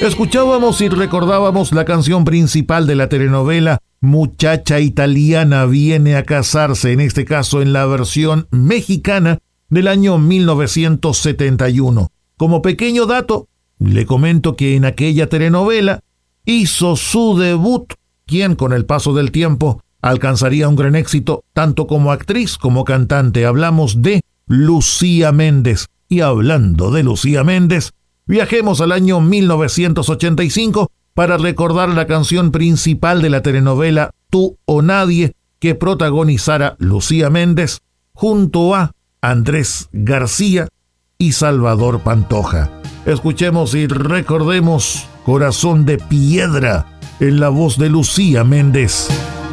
Escuchábamos y recordábamos la canción principal de la telenovela Muchacha Italiana Viene a Casarse, en este caso en la versión mexicana del año 1971. Como pequeño dato, le comento que en aquella telenovela hizo su debut, quien con el paso del tiempo alcanzaría un gran éxito tanto como actriz como cantante. Hablamos de Lucía Méndez. Y hablando de Lucía Méndez, viajemos al año 1985 para recordar la canción principal de la telenovela Tú o Nadie, que protagonizara Lucía Méndez junto a Andrés García y Salvador Pantoja. Escuchemos y recordemos Corazón de Piedra en la voz de Lucía Méndez.